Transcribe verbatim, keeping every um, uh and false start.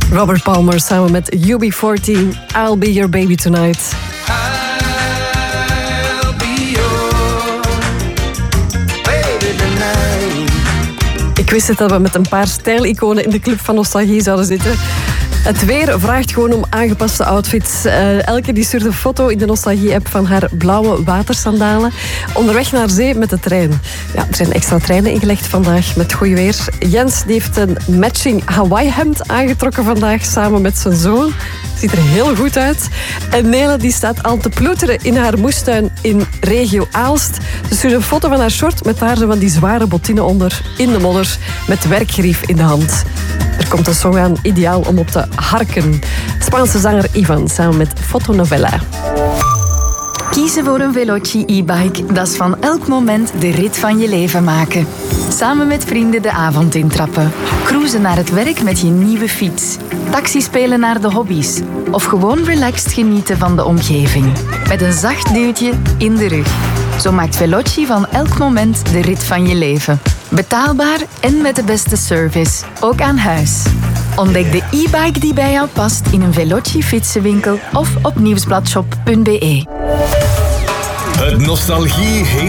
Robert Palmer samen met U B veertien, I'll Be Your Baby Tonight. I'll be your baby tonight. Ik wist het dat we met een paar stijliconen in de Club van Nostalgie zouden zitten. Het weer vraagt gewoon om aangepaste outfits. Uh, Elke die stuurt een foto in de Nostalgie-app van haar blauwe watersandalen. Onderweg naar zee met de trein. Ja, er zijn extra treinen ingelegd vandaag met goed weer. Jens die heeft een matching Hawaii-hemd aangetrokken vandaag samen met zijn zoon. Ziet er heel goed uit. En Nele die staat al te ploeteren in haar moestuin in regio Aalst. Ze stuurt een foto van haar short met daar zo van die zware bottine onder in de modder met werkgrief in de hand. Er komt een song aan, ideaal om op te harken. Spaanse zanger Ivan samen met Fotonovella. Kiezen voor een Veloci e-bike, dat is van elk moment de rit van je leven maken. Samen met vrienden de avond intrappen. Cruisen naar het werk met je nieuwe fiets. Taxi spelen naar de hobby's. Of gewoon relaxed genieten van de omgeving. Met een zacht duwtje in de rug. Zo maakt Veloci van elk moment de rit van je leven. Betaalbaar en met de beste service. Ook aan huis. Ontdek de e-bike die bij jou past in een Veloci fietsenwinkel of op nieuwsbladshop punt be. Het Nostalgie